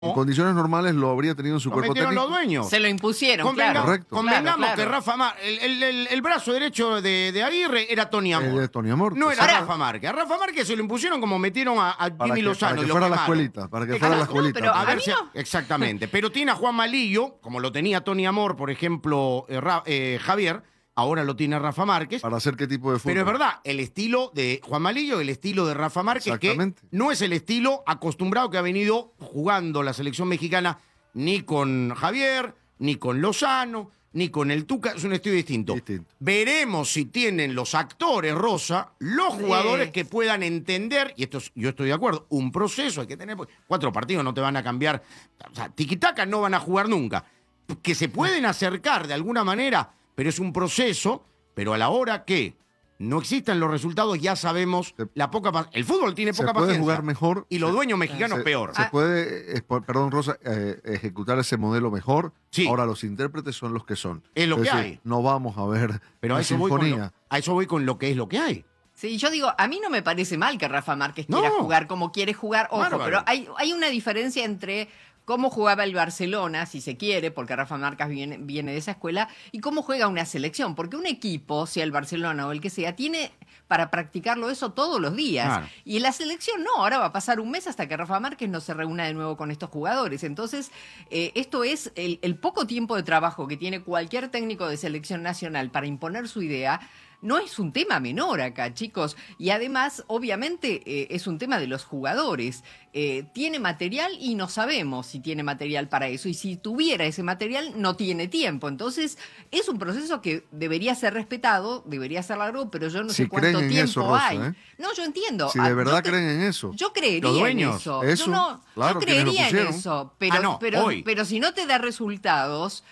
En condiciones normales lo habría tenido en su cuerpo técnico. Los dueños. Se lo impusieron, claro. Correcto. Convengamos que Rafa Márquez, el brazo derecho de Aguirre era Tony Amor. Tony Amor. No era Rafa Márquez. A Rafa Márquez se lo impusieron como metieron a Jimmy Lozano. Para que fuera la escuelita. Para que fuera la escuelita. Pero a ver, exactamente. Pero tiene a Juan Malillo, como lo tenía Tony Amor, por ejemplo, Javier. Ahora lo tiene Rafa Márquez. ¿Para hacer qué tipo de fútbol? Pero es verdad, el estilo de Juan Malillo, el estilo de Rafa Márquez, que no es el estilo acostumbrado que ha venido jugando la selección mexicana ni con Javier, ni con Lozano, ni con el Tuca. Es un estilo distinto. Veremos si tienen los actores, Rosa, los jugadores que puedan entender, y yo estoy de acuerdo, un proceso hay que tener, 4 partidos no te van a cambiar. O sea, tiquitaca no van a jugar nunca. Que se pueden acercar de alguna manera, pero es un proceso, pero a la hora que no existan los resultados ya sabemos la poca paciencia. El fútbol tiene poca paciencia. Se puede jugar mejor. Y los dueños mexicanos peor. Se puede, perdón Rosa, ejecutar ese modelo mejor. Sí. Ahora los intérpretes son los que son. Es lo que hay. No vamos a ver pero la sinfonía. A eso voy con lo que es lo que hay. Sí, yo digo, a mí no me parece mal que Rafa Márquez quiera jugar como quiere jugar. Ojo, pero hay una diferencia entre cómo jugaba el Barcelona, si se quiere, porque Rafa Márquez viene de esa escuela, y cómo juega una selección. Porque un equipo, sea el Barcelona o el que sea, tiene para practicarlo eso todos los días. Claro. Y en la selección no, ahora va a pasar un mes hasta que Rafa Márquez no se reúna de nuevo con estos jugadores. Entonces, esto es el poco tiempo de trabajo que tiene cualquier técnico de selección nacional para imponer su idea. No es un tema menor acá, chicos. Y además, obviamente, es un tema de los jugadores. Tiene material y no sabemos si tiene material para eso. Y si tuviera ese material, no tiene tiempo. Entonces, es un proceso que debería ser respetado, debería ser largo, pero yo no sé cuánto tiempo eso, Rosa, hay. No, yo entiendo. Si de verdad creen en eso. Yo creería en eso. Yo creería en eso. Pero si no te da resultados,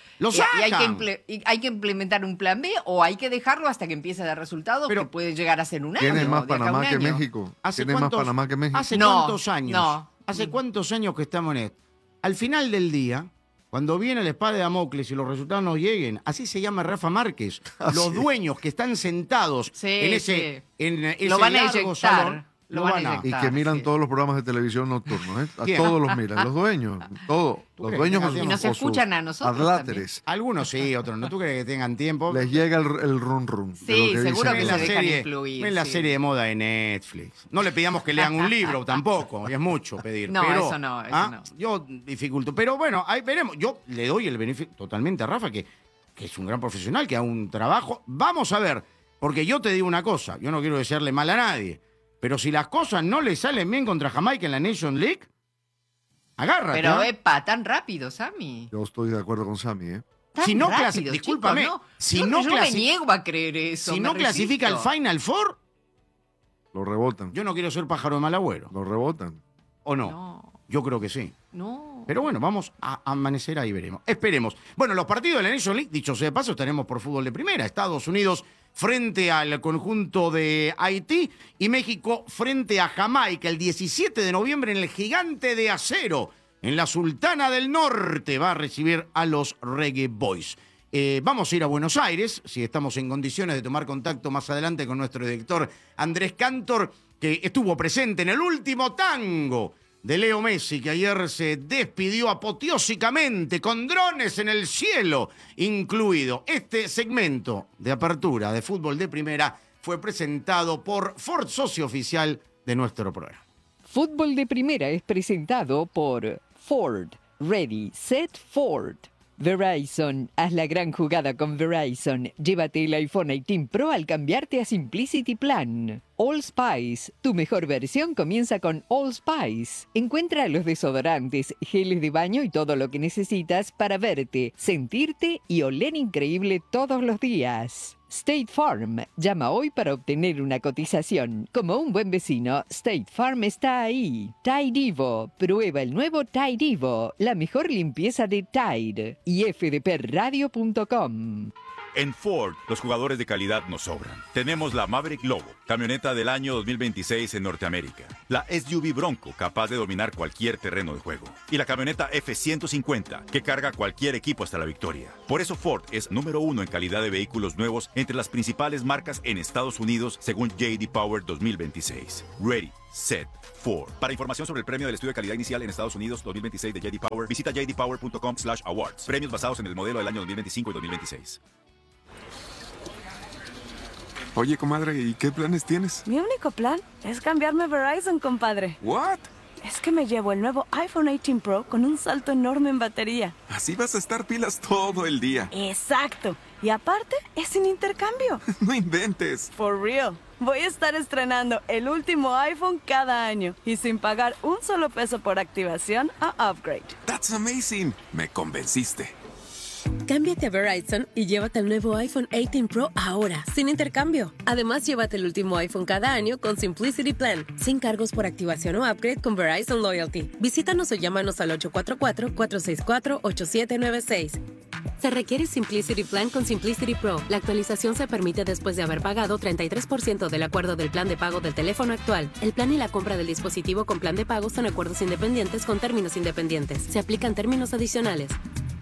y hay que implementar un plan B o hay que dejarlo hasta que empiece a dar resultados, que puede llegar a ser un año. Tiene más Panamá que México. ¿Tiene más Panamá que México? ¿Hace cuántos años? No. ¿Hace cuántos años que estamos en esto? Al final del día, cuando viene la espada de Damocles y los resultados no lleguen, así se llama Rafa Márquez. Los dueños que están sentados en ese lo van a largo salón, lo van a y que miran todos los programas de televisión nocturnos, A todos los miran, los dueños, todos. Los dueños y nos escuchan a nosotros adláteres. Algunos sí, otros no. ¿Tú crees que tengan tiempo? Les llega el run run. Sí, seguro que se dejan influir. Ven la serie de moda de Netflix. No le pidamos que lean un libro tampoco, es mucho pedir. No, pero, eso no. Yo dificulto. Pero bueno, ahí veremos. Yo le doy el beneficio totalmente a Rafa, que es un gran profesional, que haga un trabajo. Vamos a ver, porque yo te digo una cosa, yo no quiero desearle mal a nadie, pero si las cosas no le salen bien contra Jamaica en la Nation League, agárrate. Pero, tan rápido, Sammy. Yo estoy de acuerdo con Sammy, Si no clasifica, discúlpame, yo me niego a creer eso. Si no clasifica al Final Four, lo rebotan. Yo no quiero ser pájaro de mal agüero. Lo rebotan. ¿O no? Yo creo que sí. No. Pero bueno, vamos a amanecer ahí, veremos. Esperemos. Bueno, los partidos de la Nation League, dicho sea de paso, estaremos por fútbol de primera. Estados Unidos frente al conjunto de Haití y México frente a Jamaica el 17 de noviembre en el Gigante de Acero. En la Sultana del Norte va a recibir a los Reggae Boys. Vamos a ir a Buenos Aires, si estamos en condiciones de tomar contacto más adelante con nuestro director Andrés Cantor, que estuvo presente en el último tango de Leo Messi, que ayer se despidió apoteósicamente con drones en el cielo incluido. Este segmento de apertura de fútbol de primera fue presentado por Ford, socio oficial de nuestro programa. Fútbol de primera es presentado por Ford. Ready, set, Ford. Verizon, haz la gran jugada con Verizon. Llévate el iPhone 18 Pro al cambiarte a Simplicity Plan. Allspice, tu mejor versión comienza con Allspice. Encuentra los desodorantes, geles de baño y todo lo que necesitas para verte, sentirte y oler increíble todos los días. State Farm, llama hoy para obtener una cotización. Como un buen vecino, State Farm está ahí. Tide Evo, prueba el nuevo Tide Evo, la mejor limpieza de Tide. Y fdpradio.com. En Ford, los jugadores de calidad nos sobran. Tenemos la Maverick Lobo, camioneta del año 2026 en Norteamérica. La SUV Bronco, capaz de dominar cualquier terreno de juego. Y la camioneta F-150, que carga cualquier equipo hasta la victoria. Por eso Ford es número 1 en calidad de vehículos nuevos entre las principales marcas en Estados Unidos, según J.D. Power 2026. Ready, Set, Ford. Para información sobre el premio del estudio de calidad inicial en Estados Unidos 2026 de J.D. Power, visita jdpower.com/awards. Premios basados en el modelo del año 2025 y 2026. Oye, comadre, ¿y qué planes tienes? Mi único plan es cambiarme a Verizon, compadre. ¿What? Es que me llevo el nuevo iPhone 18 Pro con un salto enorme en batería. Así vas a estar pilas todo el día. Exacto. Y aparte, es sin intercambio. No inventes. For real. Voy a estar estrenando el último iPhone cada año y sin pagar un solo peso por activación a upgrade. That's amazing. Me convenciste. Cámbiate a Verizon y llévate el nuevo iPhone 18 Pro ahora, sin intercambio. Además, llévate el último iPhone cada año con Simplicity Plan, sin cargos por activación o upgrade con Verizon Loyalty. Visítanos o llámanos al 844-464-8796. Se requiere Simplicity Plan con Simplicity Pro. La actualización se permite después de haber pagado 33% del acuerdo del plan de pago del teléfono actual. El plan y la compra del dispositivo con plan de pago son acuerdos independientes con términos independientes. Se aplican términos adicionales.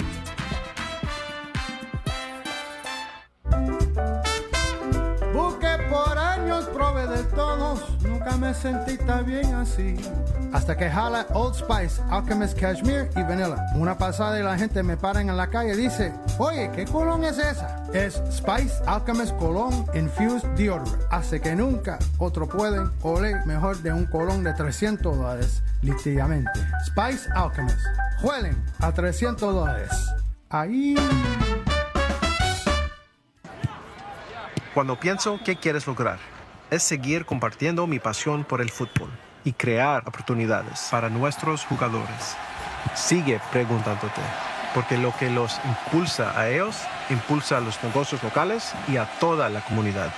Por años probé de todos, nunca me sentí tan bien así. Hasta que jala Old Spice, Alchemist Cashmere y Vanilla. Una pasada y la gente me para en la calle y dice, oye, ¿qué colón es esa? Es Spice Alchemist Cologne Infused Deodorant. Hace que nunca otro pueden oler mejor de un colón de $300, literalmente. Spice Alchemist. Huelen a $300. Ahí... Cuando pienso qué quieres lograr, es seguir compartiendo mi pasión por el fútbol y crear oportunidades para nuestros jugadores. Sigue preguntándote, porque lo que los impulsa a ellos, impulsa a los negocios locales y a toda la comunidad.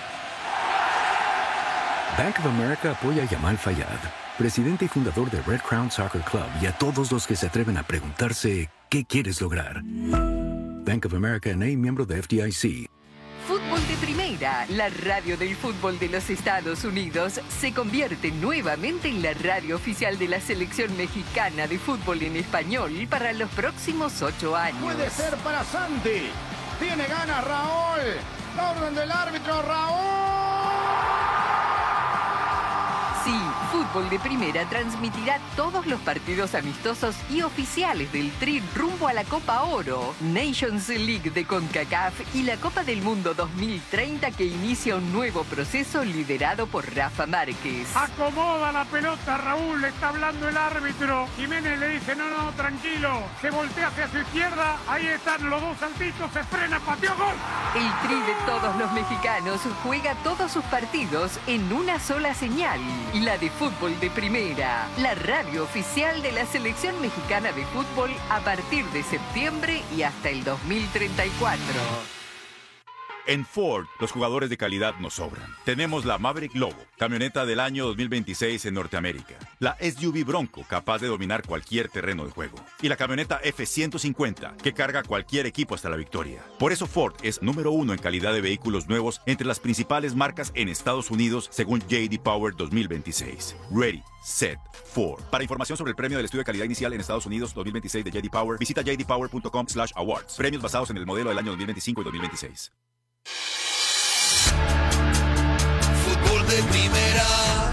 Bank of America apoya a Yamal Fayad, presidente y fundador de Red Crown Soccer Club, y a todos los que se atreven a preguntarse ¿qué quieres lograr? Bank of America N.A., miembro de FDIC. Fútbol de Primera, la radio del fútbol de los Estados Unidos, se convierte nuevamente en la radio oficial de la selección mexicana de fútbol en español para los próximos 8 años. Puede ser para Santi. Tiene ganas Raúl. La orden del árbitro, Raúl. Sí, Fútbol de Primera transmitirá todos los partidos amistosos y oficiales del Tri rumbo a la Copa Oro, Nations League de CONCACAF y la Copa del Mundo 2030 que inicia un nuevo proceso liderado por Rafa Márquez. Acomoda la pelota, Raúl, le está hablando el árbitro. Jiménez le dice, no, tranquilo. Se voltea hacia su izquierda, ahí están los dos saltitos, se frena, pateó, gol. El Tri de todos los mexicanos juega todos sus partidos en una sola señal. La de Fútbol de Primera, la radio oficial de la selección mexicana de fútbol a partir de septiembre y hasta el 2034. En Ford, los jugadores de calidad nos sobran. Tenemos la Maverick Lobo, camioneta del año 2026 en Norteamérica. La SUV Bronco, capaz de dominar cualquier terreno de juego. Y la camioneta F-150, que carga cualquier equipo hasta la victoria. Por eso Ford es número 1 en calidad de vehículos nuevos entre las principales marcas en Estados Unidos, según J.D. Power 2026. Ready, Set, Ford. Para información sobre el premio del estudio de calidad inicial en Estados Unidos 2026 de J.D. Power, visita jdpower.com/awards. Premios basados en el modelo del año 2025 y 2026. Fútbol de Primera.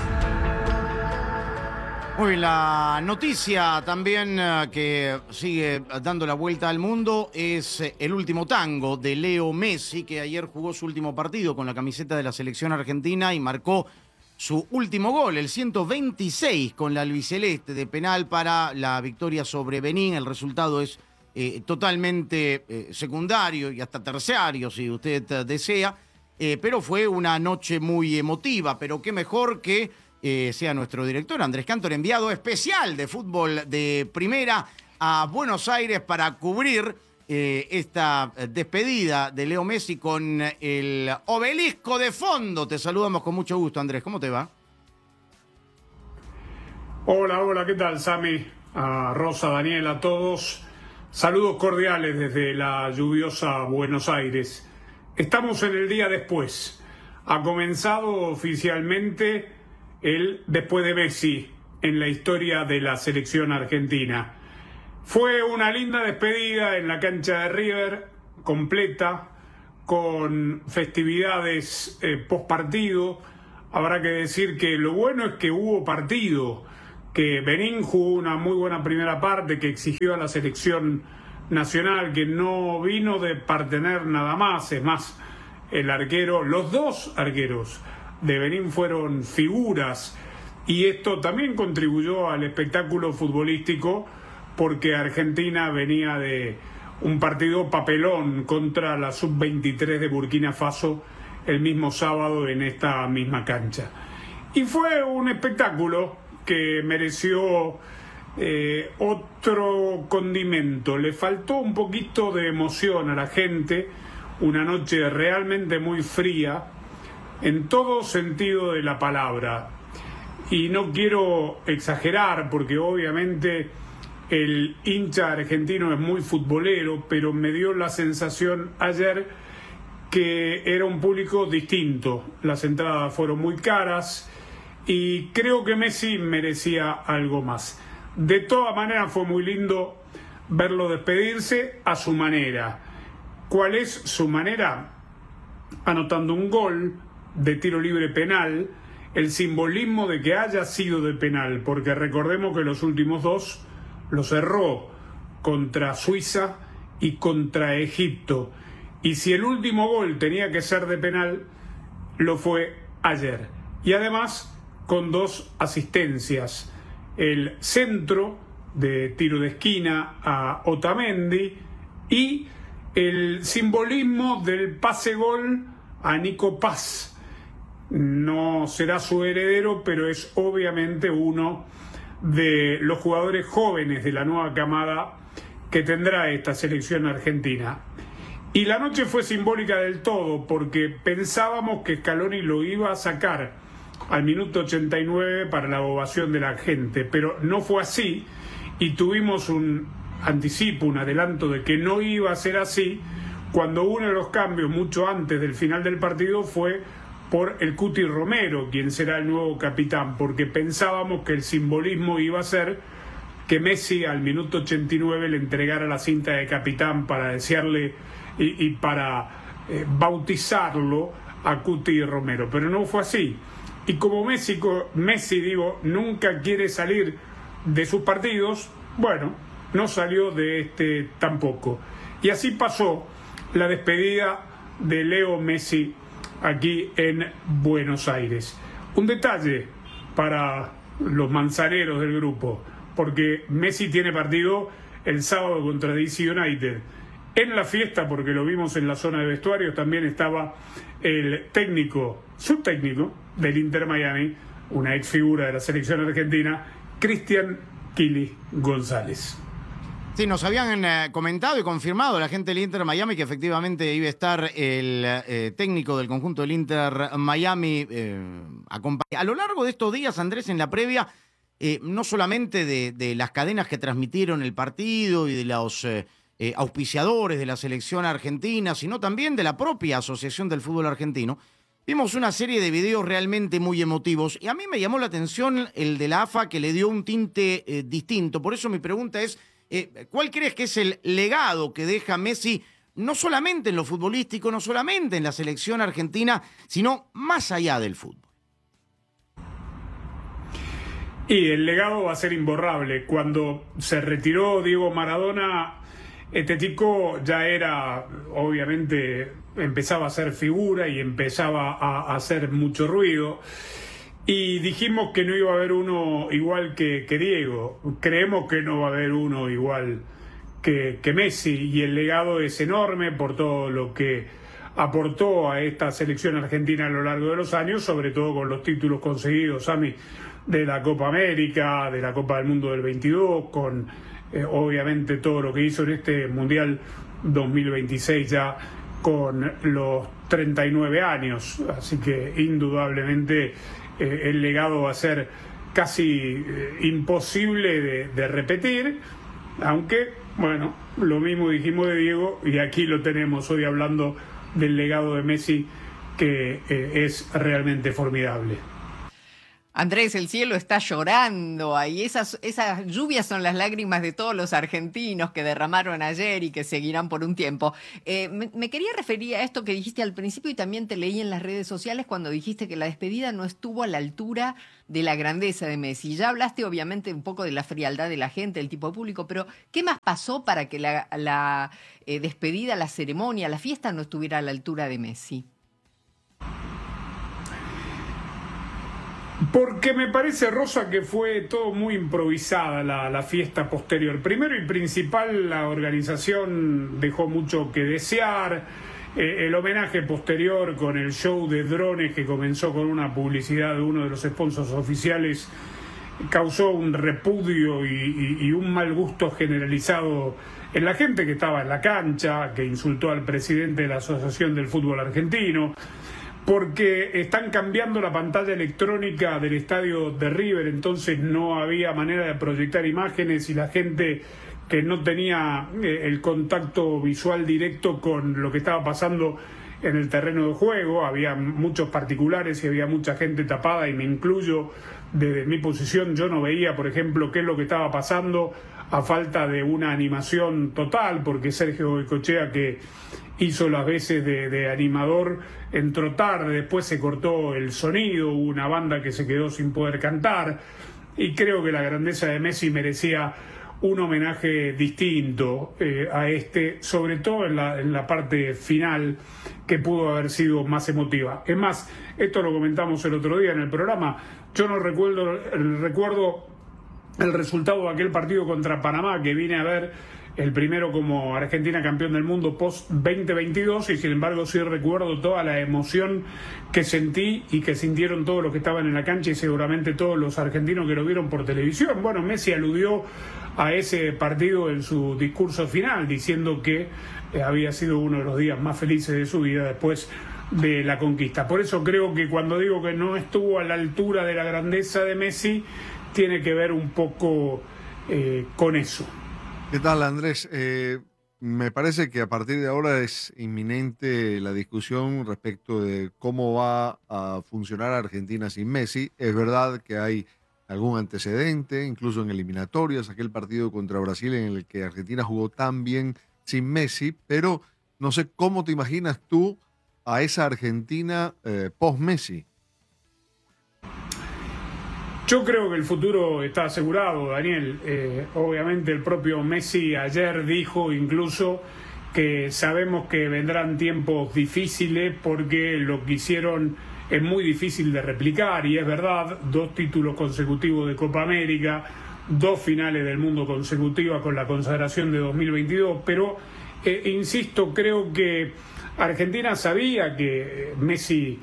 Hoy la noticia también que sigue dando la vuelta al mundo es el último tango de Leo Messi, que ayer jugó su último partido con la camiseta de la selección argentina y marcó su último gol, el 126 con la albiceleste de penal para la victoria sobre Benín. El resultado es totalmente secundario y hasta terciario, si usted desea, pero fue una noche muy emotiva. Pero qué mejor que sea nuestro director Andrés Cantor, enviado especial de Fútbol de Primera a Buenos Aires para cubrir esta despedida de Leo Messi con el obelisco de fondo. Te saludamos con mucho gusto, Andrés. ¿Cómo te va? Hola, ¿qué tal, Sami? A Rosa, Daniel, a todos. Saludos cordiales desde la lluviosa Buenos Aires. estamos en el día después. Ha comenzado oficialmente el después de Messi en la historia de la selección argentina. Fue una linda despedida en la cancha de River, completa, con festividades post partido. Habrá que decir que lo bueno es que hubo partido, que Benín jugó una muy buena primera parte, que exigió a la selección nacional, que no vino de partener nada más. Es más, los dos arqueros de Benín fueron figuras, y esto también contribuyó al espectáculo futbolístico, porque Argentina venía de un partido papelón contra la sub-23 de Burkina Faso el mismo sábado en esta misma cancha. Y fue un espectáculo que mereció otro condimento. Le faltó un poquito de emoción a la gente, una noche realmente muy fría, en todo sentido de la palabra. Y no quiero exagerar, porque obviamente el hincha argentino es muy futbolero, pero me dio la sensación ayer que era un público distinto. Las entradas fueron muy caras y creo que Messi merecía algo más. De todas maneras fue muy lindo verlo despedirse a su manera. ¿Cuál es su manera? Anotando un gol de tiro libre penal, el simbolismo de que haya sido de penal, porque recordemos que los últimos dos los erró contra Suiza y contra Egipto. Y si el último gol tenía que ser de penal, lo fue ayer. Y además con 2 asistencias. El centro de tiro de esquina a Otamendi y el simbolismo del pase-gol a Nico Paz. No será su heredero, pero es obviamente uno de los jugadores jóvenes de la nueva camada que tendrá esta selección argentina. Y la noche fue simbólica del todo, porque pensábamos que Scaloni lo iba a sacar al minuto 89 para la ovación de la gente, pero no fue así, y tuvimos un anticipo, un adelanto de que no iba a ser así, cuando uno de los cambios, mucho antes del final del partido, fue por el Cuti Romero, quien será el nuevo capitán, porque pensábamos que el simbolismo iba a ser que Messi al minuto 89 le entregara la cinta de capitán para desearle y para bautizarlo a Cuti Romero, pero no fue así. Y como Messi nunca quiere salir de sus partidos, bueno, no salió de este tampoco. Y así pasó la despedida de Leo Messi aquí en Buenos Aires. Un detalle para los manzaneros del grupo, porque Messi tiene partido el sábado contra DC United. En la fiesta, porque lo vimos en la zona de vestuarios, también estaba el subtécnico del Inter Miami, una ex figura de la selección argentina, Cristian Kili González. Sí, nos habían comentado y confirmado la gente del Inter Miami que efectivamente iba a estar el técnico del conjunto del Inter Miami acompañado. A lo largo de estos días, Andrés, en la previa, no solamente de las cadenas que transmitieron el partido y de los auspiciadores de la selección argentina, sino también de la propia Asociación del Fútbol Argentino, vimos una serie de videos realmente muy emotivos, y a mí me llamó la atención el de la AFA, que le dio un tinte distinto. Por eso mi pregunta es, ¿cuál crees que es el legado que deja Messi, no solamente en lo futbolístico, no solamente en la selección argentina, sino más allá del fútbol? Y el legado va a ser imborrable. Cuando se retiró Diego Maradona, este chico ya era, obviamente, empezaba a ser figura y empezaba a hacer mucho ruido. Y dijimos que no iba a haber uno igual que Diego. Creemos que no va a haber uno igual que Messi. Y el legado es enorme por todo lo que aportó a esta selección argentina a lo largo de los años, sobre todo con los títulos conseguidos, Sami, de la Copa América, de la Copa del Mundo del 22, con obviamente todo lo que hizo en este Mundial 2026 ya con los 39 años. Así que indudablemente el legado va a ser casi imposible de repetir, aunque, bueno, lo mismo dijimos de Diego y aquí lo tenemos hoy hablando del legado de Messi, que es realmente formidable. Andrés, el cielo está llorando ahí. Esas lluvias son las lágrimas de todos los argentinos que derramaron ayer y que seguirán por un tiempo. Me quería referir a esto que dijiste al principio y también te leí en las redes sociales cuando dijiste que la despedida no estuvo a la altura de la grandeza de Messi. Ya hablaste obviamente un poco de la frialdad de la gente, del tipo de público, pero ¿qué más pasó para que la despedida, la ceremonia, la fiesta no estuviera a la altura de Messi? Porque me parece, Rosa, que fue todo muy improvisada la fiesta posterior. Primero y principal, la organización dejó mucho que desear. El homenaje posterior con el show de drones que comenzó con una publicidad de uno de los sponsors oficiales causó un repudio y un mal gusto generalizado en la gente que estaba en la cancha, que insultó al presidente de la Asociación del Fútbol Argentino, porque están cambiando la pantalla electrónica del estadio de River, entonces no había manera de proyectar imágenes y la gente que no tenía el contacto visual directo con lo que estaba pasando en el terreno de juego, había muchos particulares y había mucha gente tapada, y me incluyo desde mi posición. Yo no veía, por ejemplo, qué es lo que estaba pasando a falta de una animación total, porque Sergio Goycochea, que hizo las veces de animador, entró tarde, después se cortó el sonido, hubo una banda que se quedó sin poder cantar, y creo que la grandeza de Messi merecía un homenaje distinto a este, sobre todo en la parte final, que pudo haber sido más emotiva. Es más, esto lo comentamos el otro día en el programa, yo no recuerdo el resultado de aquel partido contra Panamá, que vine a ver el primero como Argentina campeón del mundo post 2022, y sin embargo sí recuerdo toda la emoción que sentí y que sintieron todos los que estaban en la cancha y seguramente todos los argentinos que lo vieron por televisión. Bueno, Messi aludió a ese partido en su discurso final, diciendo que había sido uno de los días más felices de su vida después de la conquista. Por eso creo que cuando digo que no estuvo a la altura de la grandeza de Messi, tiene que ver un poco con eso. ¿Qué tal, Andrés? Me parece que a partir de ahora es inminente la discusión respecto de cómo va a funcionar Argentina sin Messi. Es verdad que hay algún antecedente, incluso en eliminatorias, aquel partido contra Brasil en el que Argentina jugó tan bien sin Messi, pero no sé cómo te imaginas tú a esa Argentina post-Messi. Yo creo que el futuro está asegurado, Daniel. Obviamente el propio Messi ayer dijo incluso que sabemos que vendrán tiempos difíciles porque lo que hicieron es muy difícil de replicar, y es verdad, 2 títulos consecutivos de Copa América, 2 finales del mundo consecutivas con la consagración de 2022, pero insisto, creo que Argentina sabía que Messi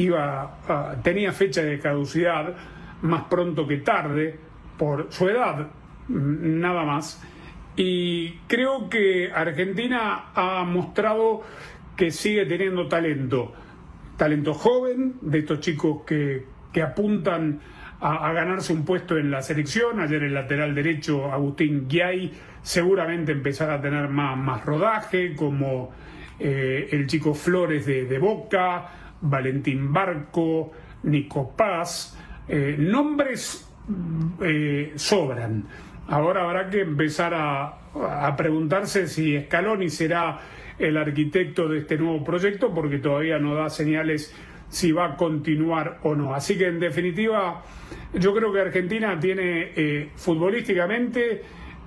tenía fecha de caducidad, más pronto que tarde, por su edad, nada más. Y creo que Argentina ha mostrado que sigue teniendo talento joven, de estos chicos que apuntan a ganarse un puesto en la selección. Ayer el lateral derecho, Agustín Guiay, seguramente empezará a tener más rodaje, como el chico Flores de Boca, Valentín Barco, Nico Paz. Nombres sobran. Ahora habrá que empezar a preguntarse si Scaloni será el arquitecto de este nuevo proyecto, porque todavía no da señales si va a continuar o no. Así que en definitiva yo creo que Argentina tiene futbolísticamente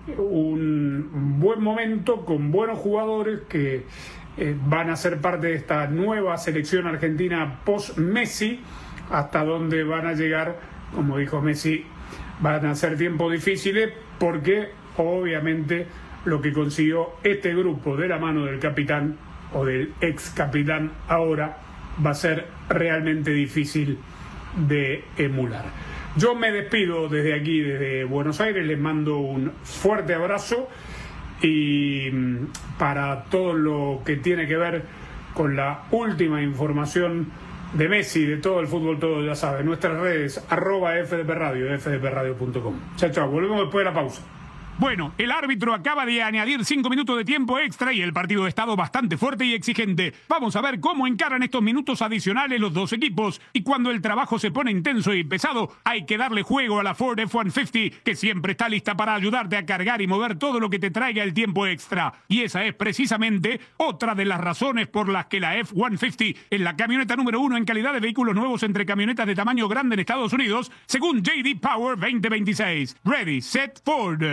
un buen momento, con buenos jugadores que van a ser parte de esta nueva selección argentina post-Messi. Hasta dónde van a llegar, como dijo Messi, van a ser tiempos difíciles, porque obviamente lo que consiguió este grupo de la mano del capitán o del ex capitán ahora va a ser realmente difícil de emular. Yo me despido desde aquí, desde Buenos Aires, les mando un fuerte abrazo, y para todo lo que tiene que ver con la última información de Messi, de todo el fútbol, todo ya saben, nuestras redes, @FDP Radio, fdpradio.com. Chao, volvemos después de la pausa. Bueno, el árbitro acaba de añadir 5 minutos de tiempo extra y el partido ha estado bastante fuerte y exigente. Vamos a ver cómo encaran estos minutos adicionales los dos equipos. Y cuando el trabajo se pone intenso y pesado, hay que darle juego a la Ford F-150, que siempre está lista para ayudarte a cargar y mover todo lo que te traiga el tiempo extra. Y esa es precisamente otra de las razones por las que la F-150 es la camioneta número 1 en calidad de vehículos nuevos entre camionetas de tamaño grande en Estados Unidos, según J.D. Power 2026. Ready, set, Ford.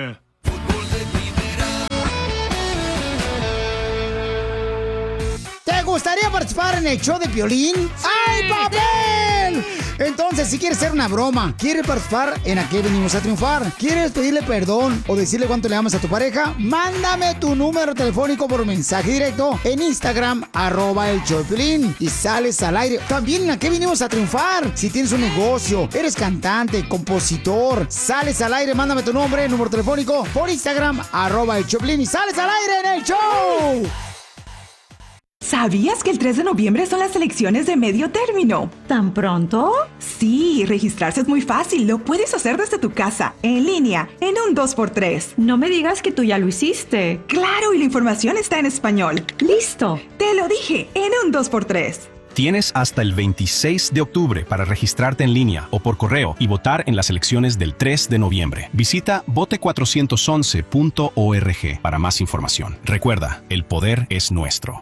¿Te gustaría participar en el show de Piolín? ¡Ay, papel! Entonces, si quieres hacer una broma, quieres participar en ¿A qué venimos a triunfar? ¿Quieres pedirle perdón o decirle cuánto le amas a tu pareja? Mándame tu número telefónico por mensaje directo en Instagram, @el show de Piolín, y sales al aire. También en ¿A qué venimos a triunfar? Si tienes un negocio, eres cantante, compositor, sales al aire, mándame tu nombre, número telefónico por Instagram, @el show de Piolín, y sales al aire en el show. ¿Sabías que el 3 de noviembre son las elecciones de medio término? ¿Tan pronto? Sí, registrarse es muy fácil. Lo puedes hacer desde tu casa, en línea, en un 2x3. No me digas que tú ya lo hiciste. Claro, y la información está en español. ¡Listo! Te lo dije, en un 2x3. Tienes hasta el 26 de octubre para registrarte en línea o por correo y votar en las elecciones del 3 de noviembre. Visita vote411.org para más información. Recuerda, el poder es nuestro.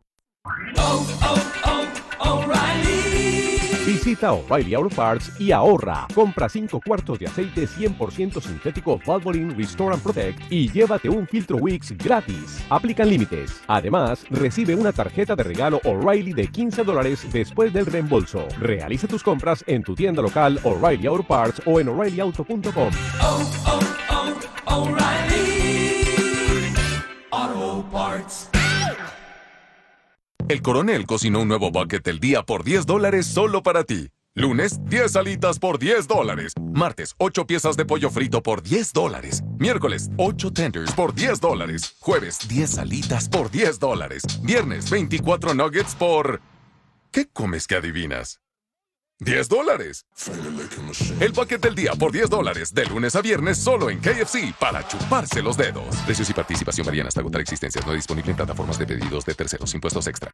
Visita O'Reilly Auto Parts y ahorra. Compra 5 cuartos de aceite 100% sintético Valvoline Restore and Protect y llévate un filtro Wix gratis. Aplican límites. Además, recibe una tarjeta de regalo O'Reilly de $15 después del reembolso. Realiza tus compras en tu tienda local O'Reilly Auto Parts o en O'ReillyAuto.com. O'Reilly Auto Parts. El Coronel cocinó un nuevo bucket del día por $10 solo para ti. Lunes, 10 alitas por $10. Martes, 8 piezas de pollo frito por $10. Miércoles, 8 tenders por $10. Jueves, 10 alitas por $10. Viernes, 24 nuggets por... ¿Qué comes que adivinas? $10. El bucket del día por $10, de lunes a viernes solo en KFC para chuparse los dedos. Precios y participación varían hasta agotar existencias. No disponible en plataformas de pedidos de terceros. Impuestos extra.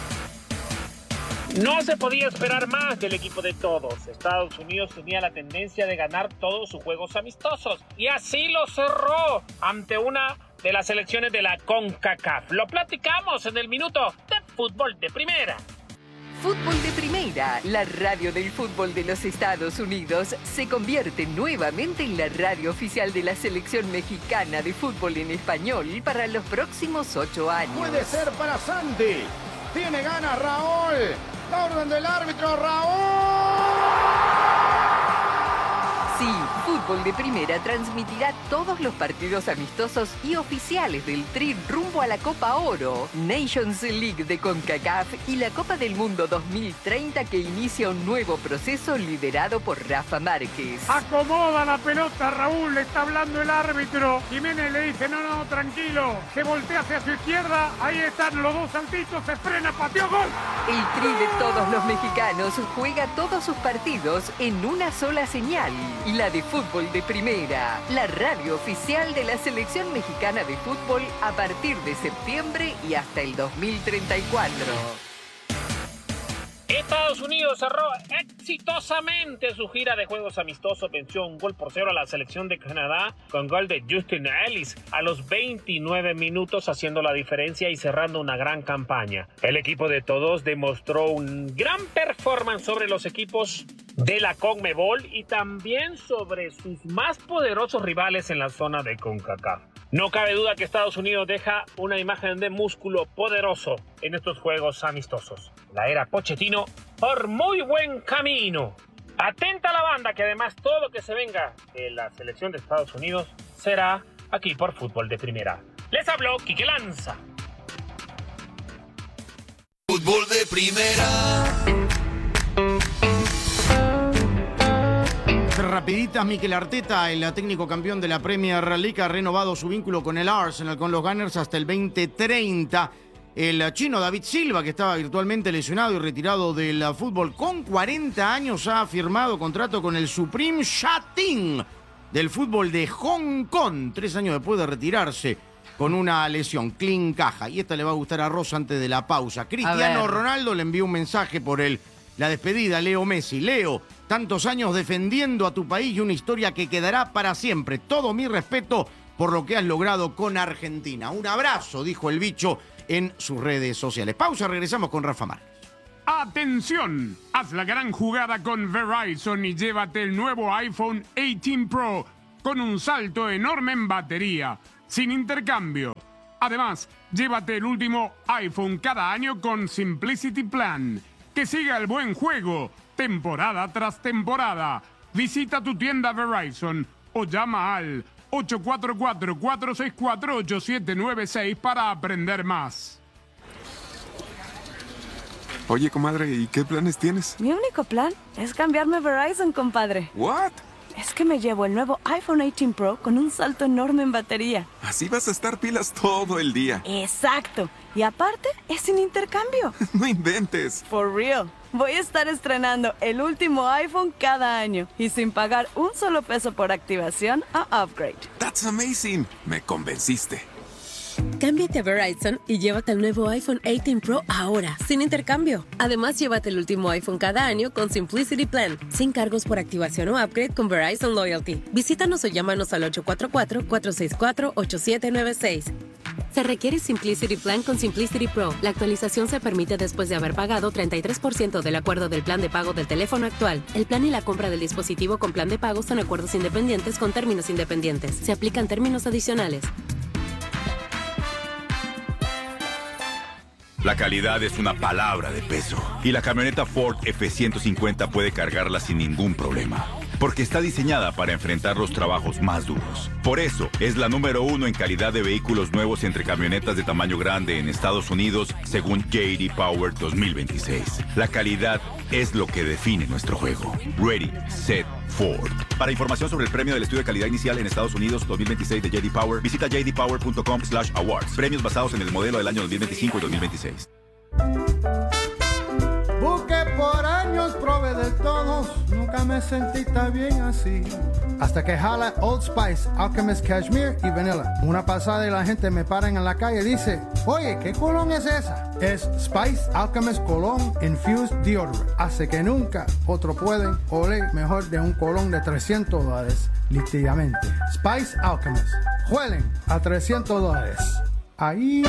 No se podía esperar más del equipo de todos. Estados Unidos tenía la tendencia de ganar todos sus juegos amistosos y así lo cerró ante una de las selecciones de la CONCACAF. Lo platicamos en el minuto de Fútbol de Primera. Fútbol de Primera, la radio del fútbol de los Estados Unidos, se convierte nuevamente en la radio oficial de la selección mexicana de fútbol en español para los próximos 8 años. Puede ser para Santi. Tiene ganas Raúl. La orden del árbitro, Raúl. Sí, Fútbol de Primera transmitirá todos los partidos amistosos y oficiales del Tri rumbo a la Copa Oro, Nations League de CONCACAF y la Copa del Mundo 2030, que inicia un nuevo proceso liderado por Rafa Márquez. Acomoda la pelota, Raúl, le está hablando el árbitro. Jiménez le dice, no, tranquilo. Se voltea hacia su izquierda, ahí están los dos saltitos, se frena, pateó, gol. El Tri de todos los mexicanos juega todos sus partidos en una sola señal. La de Fútbol de Primera, la radio oficial de la selección mexicana de fútbol a partir de septiembre y hasta el 2034. Estados Unidos cerró exitosamente su gira de juegos amistosos, venció 1-0 a la selección de Canadá con gol de Justin Ellis a los 29 minutos, haciendo la diferencia y cerrando una gran campaña. El equipo de todos demostró un gran performance sobre los equipos de la CONMEBOL y también sobre sus más poderosos rivales en la zona de CONCACAF. No cabe duda que Estados Unidos deja una imagen de músculo poderoso en estos juegos amistosos. La era Pochettino por muy buen camino. Atenta a la banda, que además todo lo que se venga de la selección de Estados Unidos será aquí por Fútbol de Primera. Les habló Quique Lanza. Fútbol de Primera. Rapiditas, Mikel Arteta, el técnico campeón de la Premier League, ha renovado su vínculo con el Arsenal, con los Gunners, hasta el 2030. El chino David Silva, que estaba virtualmente lesionado y retirado del fútbol con 40 años, ha firmado contrato con el Supreme Shatin del fútbol de Hong Kong, 3 años después de retirarse con una lesión. Clean caja. Y esta le va a gustar a Rosa antes de la pausa. Cristiano Ronaldo le envió un mensaje por la despedida a Leo Messi. Leo, tantos años defendiendo a tu país y una historia que quedará para siempre. Todo mi respeto por lo que has logrado con Argentina. Un abrazo, dijo el bicho en sus redes sociales. Pausa, regresamos con Rafa Márquez. ¡Atención! Haz la gran jugada con Verizon y llévate el nuevo iPhone 18 Pro con un salto enorme en batería, sin intercambio. Además, llévate el último iPhone cada año con Simplicity Plan. Que siga el buen juego, temporada tras temporada. Visita tu tienda Verizon o llama al 844-464-8796 para aprender más. Oye, comadre, ¿y qué planes tienes? Mi único plan es cambiarme a Verizon, compadre. ¿What? Es que me llevo el nuevo iPhone 18 Pro con un salto enorme en batería. Así vas a estar pilas todo el día. Exacto. Y aparte, es sin intercambio. No inventes. For real. Voy a estar estrenando el último iPhone cada año y sin pagar un solo peso por activación o upgrade. That's amazing. Me convenciste. Cámbiate a Verizon y llévate el nuevo iPhone 18 Pro ahora, sin intercambio. Además, llévate el último iPhone cada año con Simplicity Plan, sin cargos por activación o upgrade con Verizon Loyalty. Visítanos o llámanos al 844-464-8796. Se requiere Simplicity Plan con Simplicity Pro. La actualización se permite después de haber pagado 33% del acuerdo del plan de pago del teléfono actual. El plan y la compra del dispositivo con plan de pago son acuerdos independientes con términos independientes. Se aplican términos adicionales. La calidad es una palabra de peso y la camioneta Ford F-150 puede cargarla sin ningún problema, porque está diseñada para enfrentar los trabajos más duros. Por eso, es la número 1 en calidad de vehículos nuevos entre camionetas de tamaño grande en Estados Unidos, según J.D. Power 2026. La calidad es lo que define nuestro juego. Ready, Set, Ford. Para información sobre el premio del estudio de calidad inicial en Estados Unidos 2026 de J.D. Power, visita jdpower.com/awards. Premios basados en el modelo del año 2025 y 2026. Busqué por años, probé de todos, nunca me sentí tan bien así. Hasta que jala Old Spice, Alchemist Cashmere y Vanilla. Una pasada y la gente me para en la calle y dice, oye, ¿qué colón es esa? Es Spice Alchemist Cologne Infused Deodorant. Hace que nunca otro pueden oler mejor de un colón de $300, literalmente. Spice Alchemist. Huelen a $300. Ahí...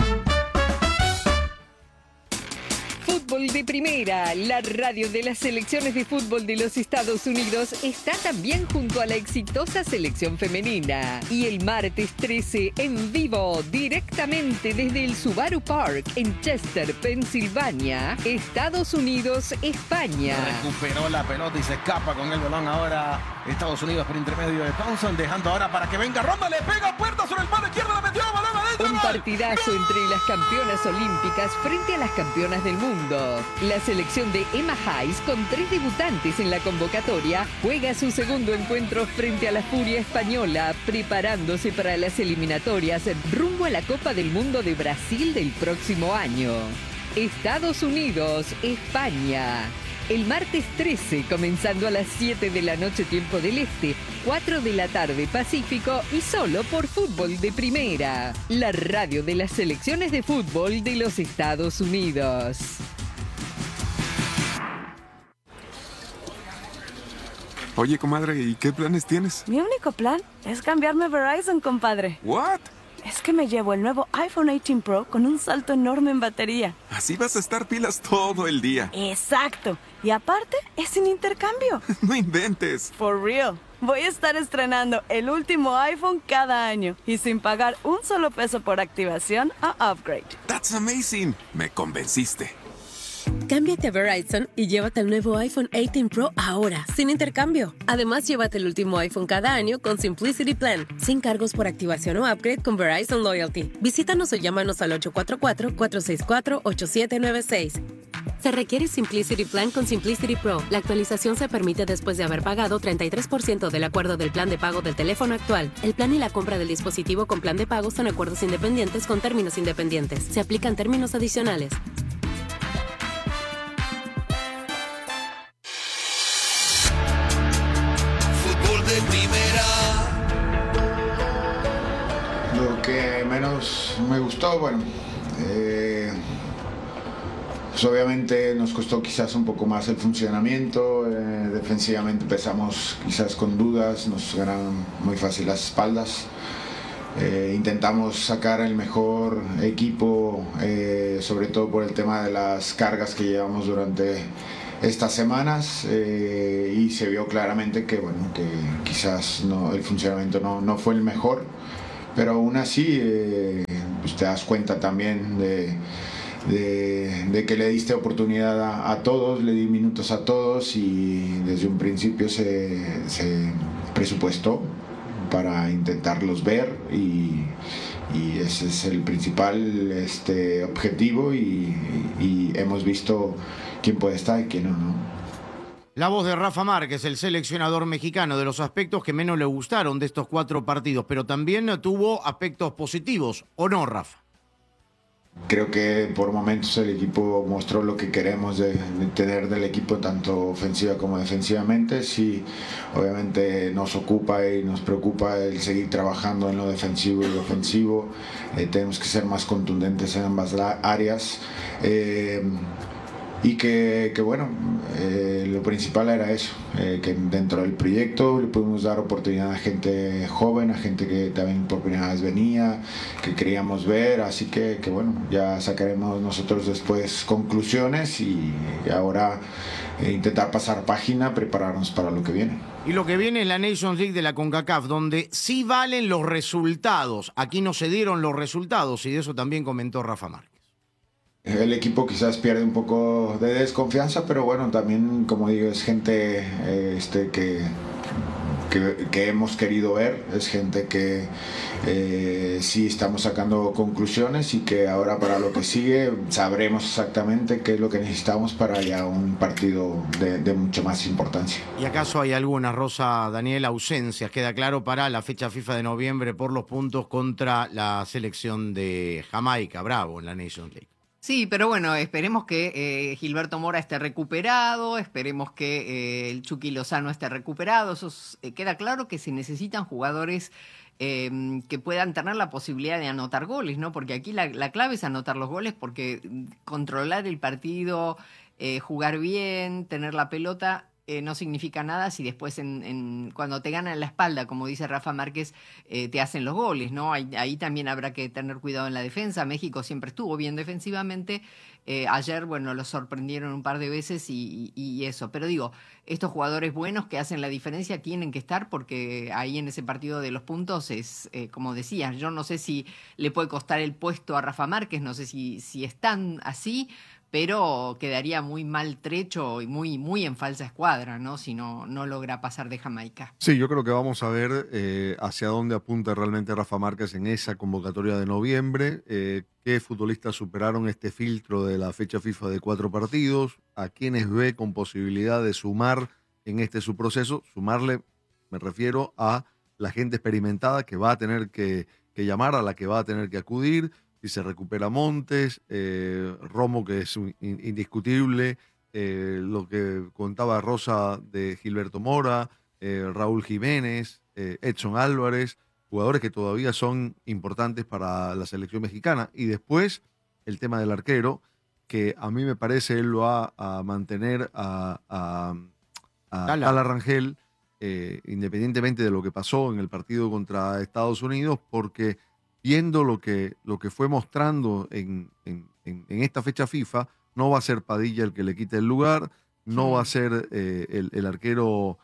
Fútbol de Primera, la radio de las selecciones de fútbol de los Estados Unidos, está también junto a la exitosa selección femenina. Y el martes 13, en vivo, directamente desde el Subaru Park en Chester, Pensilvania, Estados Unidos, España. Recuperó la pelota y se escapa con el balón ahora Estados Unidos por intermedio de Thompson, dejando ahora para que venga Ronda, le pega puerta sobre el palo izquierdo, la metió, balón adentro. Un partidazo entre las campeonas olímpicas frente a las campeonas del mundo. La selección de Emma Hayes, con 3 debutantes en la convocatoria, juega su segundo encuentro frente a la Furia española, preparándose para las eliminatorias rumbo a la Copa del Mundo de Brasil del próximo año. Estados Unidos, España. El martes 13, comenzando a las 7 de la noche tiempo del Este, 4 de la tarde Pacífico y solo por Fútbol de Primera, la radio de las selecciones de fútbol de los Estados Unidos. Oye, comadre, ¿y qué planes tienes? Mi único plan es cambiarme a Verizon, compadre. ¿What? Es que me llevo el nuevo iPhone 18 Pro con un salto enorme en batería. Así vas a estar pilas todo el día. Exacto. Y aparte, es sin intercambio. No inventes. For real. Voy a estar estrenando el último iPhone cada año y sin pagar un solo peso por activación o upgrade. That's amazing. Me convenciste. Cámbiate a Verizon y llévate el nuevo iPhone 18 Pro ahora, sin intercambio. Además, llévate el último iPhone cada año con Simplicity Plan, sin cargos por activación o upgrade con Verizon Loyalty. Visítanos o llámanos al 844-464-8796. Se requiere Simplicity Plan con Simplicity Pro. La actualización se permite después de haber pagado 33% del acuerdo del plan de pago del teléfono actual. El plan y la compra del dispositivo con plan de pago son acuerdos independientes con términos independientes. Se aplican términos adicionales. Fútbol de Primera. que menos me gustó, bueno, pues obviamente nos costó quizás un poco más el funcionamiento, defensivamente empezamos quizás con dudas, nos ganaron muy fácil las espaldas. Intentamos sacar el mejor equipo, sobre todo por el tema de las cargas que llevamos durante estas semanas, y se vio claramente que, bueno, que quizás el funcionamiento no fue el mejor, pero aún así pues te das cuenta también de que le diste oportunidad a todos, le di minutos a todos y desde un principio se presupuestó para intentarlos ver y ese es el principal objetivo y hemos visto quién puede estar y quién no. La voz de Rafa Márquez, el seleccionador mexicano, de los aspectos que menos le gustaron de estos 4 partidos, pero también tuvo aspectos positivos, ¿o no, Rafa? Creo que por momentos el equipo mostró lo que queremos de tener del equipo, tanto ofensiva como defensivamente. Sí, obviamente nos ocupa y nos preocupa el seguir trabajando en lo defensivo y lo ofensivo. Tenemos que ser más contundentes en ambas áreas. Y que bueno, lo principal era eso, que dentro del proyecto le pudimos dar oportunidad a gente joven, a gente que también por primera vez venía, que queríamos ver, así que bueno, ya sacaremos nosotros después conclusiones y ahora intentar pasar página, prepararnos para lo que viene. Y lo que viene es la Nations League de la CONCACAF, donde sí valen los resultados. Aquí no se dieron los resultados y de eso también comentó Rafa Márquez. El equipo quizás pierde un poco de desconfianza, pero bueno, también, como digo, es gente que hemos querido ver, es gente que sí estamos sacando conclusiones y que ahora para lo que sigue sabremos exactamente qué es lo que necesitamos para ya un partido de mucho más importancia. ¿Y acaso hay alguna, Rosa, Daniel, ausencias? Queda claro para la fecha FIFA de noviembre por los puntos contra la selección de Jamaica, Bravo, en la Nations League. Sí, pero bueno, esperemos que Gilberto Mora esté recuperado, esperemos que el Chucky Lozano esté recuperado. Eso queda claro que se necesitan jugadores que puedan tener la posibilidad de anotar goles, ¿no? Porque aquí la clave es anotar los goles, porque controlar el partido, jugar bien, tener la pelota, no significa nada si después cuando te ganan la espalda, como dice Rafa Márquez, te hacen los goles, ¿no? Ahí también habrá que tener cuidado en la defensa. México siempre estuvo bien defensivamente. Ayer, bueno, lo sorprendieron un par de veces y eso. Pero digo, estos jugadores buenos que hacen la diferencia tienen que estar, porque ahí en ese partido de los puntos es, como decías, yo no sé si le puede costar el puesto a Rafa Márquez, no sé si están así, pero quedaría muy maltrecho y muy en falsa escuadra, ¿no? Si no logra pasar de Jamaica. Sí, yo creo que vamos a ver hacia dónde apunta realmente Rafa Márquez en esa convocatoria de noviembre, qué futbolistas superaron este filtro de la fecha FIFA de 4 partidos, a quienes ve con posibilidad de sumar en su proceso. Sumarle, me refiero a la gente experimentada que va a tener que llamar, a la que va a tener que acudir. Si se recupera Montes, Romo, que es indiscutible, lo que contaba Rosa de Gilberto Mora, Raúl Jiménez, Edson Álvarez, jugadores que todavía son importantes para la selección mexicana. Y después el tema del arquero, que a mí me parece él lo va a mantener a Tala Rangel, independientemente de lo que pasó en el partido contra Estados Unidos, porque viendo lo que fue mostrando en esta fecha FIFA, no va a ser Padilla el que le quite el lugar, no va a ser el arquero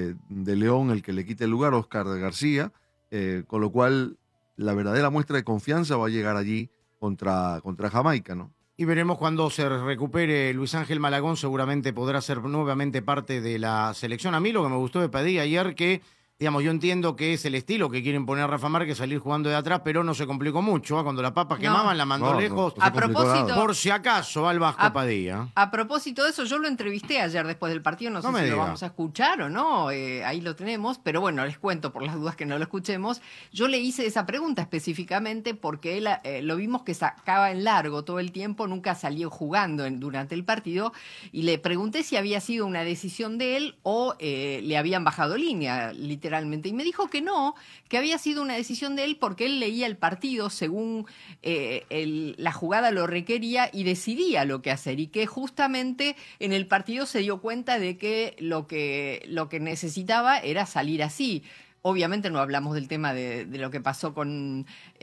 de León el que le quite el lugar, Oscar García, con lo cual la verdadera muestra de confianza va a llegar allí contra Jamaica, ¿no? Y veremos cuando se recupere Luis Ángel Malagón, seguramente podrá ser nuevamente parte de la selección. A mí lo que me gustó de Padilla ayer, que digamos, yo entiendo que es el estilo que quieren poner a Rafa Márquez, salir jugando de atrás, pero no se complicó mucho. Cuando las papas quemaban, la mandó lejos. A propósito, por si acaso, al Vasco Padilla. A propósito de eso, yo lo entrevisté ayer después del partido. No sé si lo vamos a escuchar o no. Ahí lo tenemos. Pero bueno, les cuento por las dudas que no lo escuchemos. Yo le hice esa pregunta específicamente porque él lo vimos que sacaba en largo todo el tiempo, nunca salió jugando durante el partido. Y le pregunté si había sido una decisión de él o le habían bajado línea, literalmente. literalmente. Y me dijo que no, que había sido una decisión de él porque él leía el partido según la jugada lo requería y decidía lo que hacer. Y que justamente en el partido se dio cuenta de que lo que necesitaba era salir así. Obviamente no hablamos del tema de lo que pasó con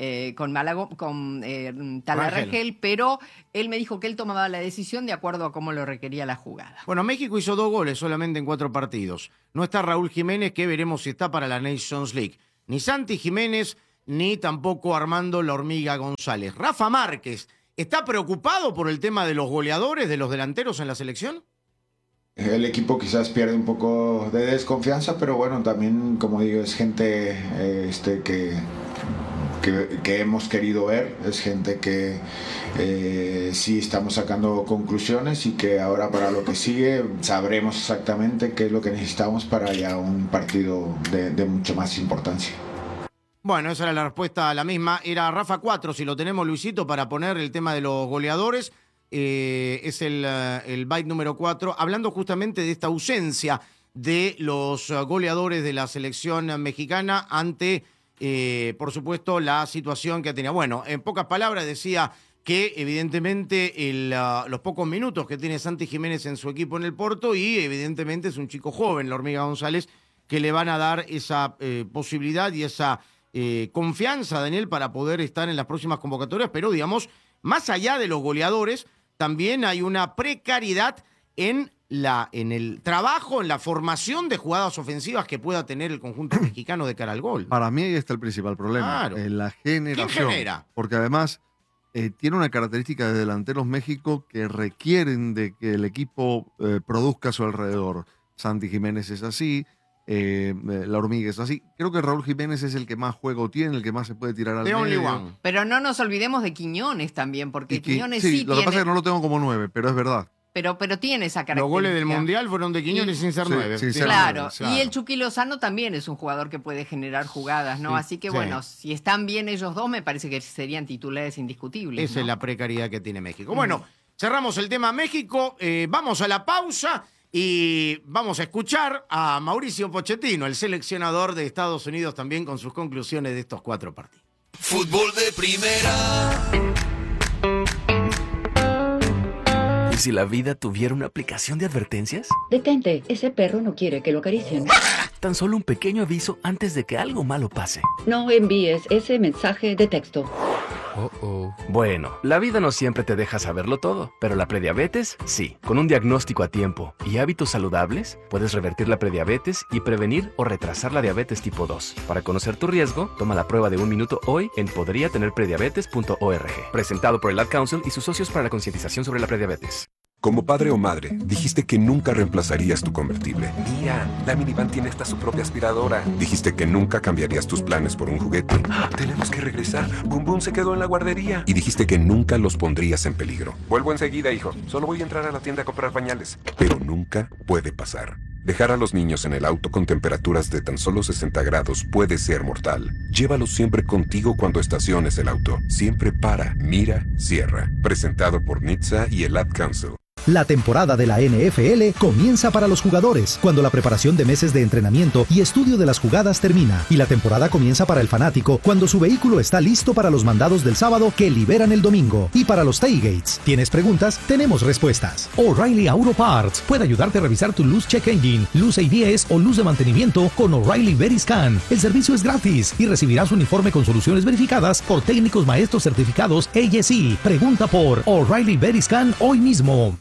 Talarrangel, pero él me dijo que él tomaba la decisión de acuerdo a cómo lo requería la jugada. Bueno, México hizo 2 goles solamente en 4 partidos. No está Raúl Jiménez, que veremos si está para la Nations League. Ni Santi Jiménez, ni tampoco Armando La Hormiga González. Rafa Márquez, ¿está preocupado por el tema de los goleadores, de los delanteros en la selección? El equipo quizás pierde un poco de desconfianza, pero bueno, también, como digo, es gente que hemos querido ver, es gente que sí estamos sacando conclusiones y que ahora para lo que sigue sabremos exactamente qué es lo que necesitamos para ya un partido de mucho más importancia. Bueno, esa era la respuesta, la misma. Era Rafa 4, si lo tenemos, Luisito, para poner el tema de los goleadores. Es el byte número 4, hablando justamente de esta ausencia de los goleadores de la selección mexicana ante, por supuesto, la situación que tenía. Bueno, en pocas palabras decía que evidentemente los pocos minutos que tiene Santi Jiménez en su equipo en el Porto y evidentemente es un chico joven, La Hormiga González, que le van a dar esa posibilidad y esa confianza a Daniel para poder estar en las próximas convocatorias, pero digamos, más allá de los goleadores, también hay una precariedad en el trabajo, en la formación de jugadas ofensivas que pueda tener el conjunto mexicano de cara al gol. Para mí ahí está el principal problema, Claro. en la generación. ¿Quién genera? Porque además tiene una característica de delanteros México que requieren de que el equipo produzca a su alrededor. Santi Jiménez es así, La Hormiga es así. Creo que Raúl Jiménez es el que más juego tiene, el que más se puede tirar al medio. Pero no nos olvidemos de Quiñones también, porque Quiñones sí, sí lo que tiene... pasa es que no lo tengo como 9, pero es verdad. Pero tiene esa característica. Los goles del Mundial fueron de Quiñones sin ser 9. Claro, y el Chucky Lozano también es un jugador que puede generar jugadas, ¿no? Sí, Así que sí. bueno, si están bien ellos dos, me parece que serían titulares indiscutibles. Esa es la precariedad que tiene México. Bueno, cerramos el tema México, vamos a la pausa y vamos a escuchar a Mauricio Pochettino, el seleccionador de Estados Unidos, también con sus conclusiones de estos 4 partidos. Fútbol de primera. ¿Y si la vida tuviera una aplicación de advertencias? Detente, ese perro no quiere que lo acaricien. Tan solo un pequeño aviso antes de que algo malo pase. No envíes ese mensaje de texto. Bueno, la vida no siempre te deja saberlo todo, pero la prediabetes, sí. Con un diagnóstico a tiempo y hábitos saludables, puedes revertir la prediabetes y prevenir o retrasar la diabetes tipo 2. Para conocer tu riesgo, toma la prueba de 1 minuto hoy en podriatenerprediabetes.org. Presentado por el Ad Council y sus socios para la concientización sobre la prediabetes. Como padre o madre, dijiste que nunca reemplazarías tu convertible. Mira, la minivan tiene hasta su propia aspiradora. Dijiste que nunca cambiarías tus planes por un juguete. Tenemos que regresar. Boom Boom se quedó en la guardería. Y dijiste que nunca los pondrías en peligro. Vuelvo enseguida, hijo. Solo voy a entrar a la tienda a comprar pañales. Pero nunca puede pasar. Dejar a los niños en el auto con temperaturas de tan solo 60 grados puede ser mortal. Llévalos siempre contigo cuando estaciones el auto. Siempre para, mira, cierra. Presentado por NHTSA y el Ad Council. La temporada de la NFL comienza para los jugadores, cuando la preparación de meses de entrenamiento y estudio de las jugadas termina. Y la temporada comienza para el fanático, cuando su vehículo está listo para los mandados del sábado que liberan el domingo. Y para los tailgates. ¿Tienes preguntas? Tenemos respuestas. O'Reilly Auto Parts puede ayudarte a revisar tu luz check engine, luz ABS o luz de mantenimiento con O'Reilly Veriscan. El servicio es gratis y recibirás un informe con soluciones verificadas por técnicos maestros certificados ASE. Pregunta por O'Reilly Veriscan hoy mismo.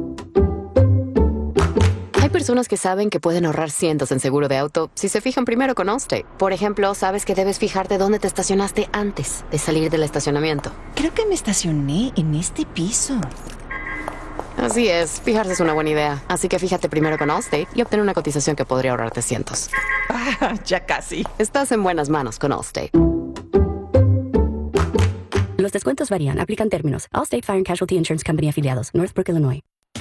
Hay personas que saben que pueden ahorrar cientos en seguro de auto si se fijan primero con Allstate. Por ejemplo, sabes que debes fijarte dónde te estacionaste antes de salir del estacionamiento. Creo que me estacioné en este piso. Así es, fijarse es una buena idea. Así que fíjate primero con Allstate y obtén una cotización que podría ahorrarte cientos. Ya casi. Estás en buenas manos con Allstate. Los descuentos varían, aplican términos. Allstate Fire and Casualty Insurance Company afiliados, Northbrook, Illinois.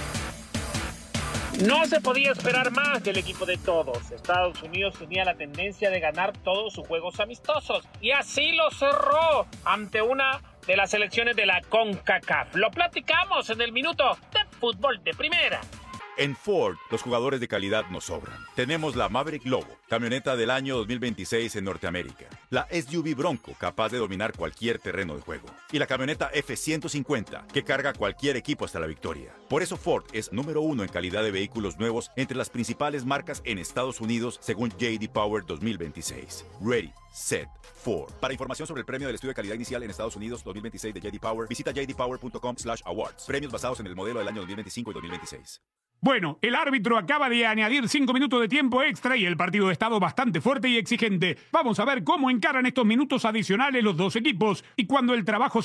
No se podía esperar más del equipo de todos. Estados Unidos tenía la tendencia de ganar todos sus juegos amistosos y así lo cerró ante una de las selecciones de la CONCACAF. Lo platicamos en el minuto de Fútbol de Primera. En Ford, los jugadores de calidad nos sobran. Tenemos la Maverick Lobo, camioneta del año 2026 en Norteamérica. La SUV Bronco, capaz de dominar cualquier terreno de juego. Y la camioneta F-150, que carga cualquier equipo hasta la victoria. Por eso Ford es número 1 en calidad de vehículos nuevos entre las principales marcas en Estados Unidos, según J.D. Power 2026. Ready, Set, Ford. Para información sobre el premio del estudio de calidad inicial en Estados Unidos 2026 de J.D. Power, visita jdpower.com/awards. Premios basados en el modelo del año 2025 y 2026. Bueno, el árbitro acaba de añadir 5 minutos de tiempo extra y el partido ha estado bastante fuerte y exigente. Vamos a ver cómo encaran estos minutos adicionales los dos equipos y cuando el trabajo